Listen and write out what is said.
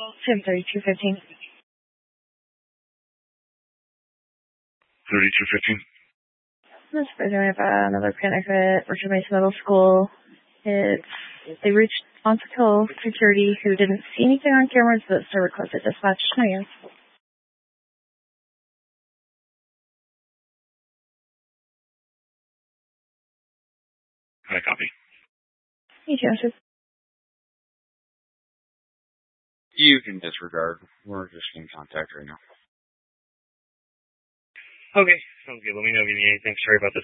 Tim 3215. 3215. This is I have another panic at Richard Mason Middle School. They reached Ponce Hill security who didn't see anything on cameras, but still requested dispatch. No, yes. I copy. You too, You can disregard. We're just in contact right now. Okay, sounds good. Let me know if you need anything. Sorry about this.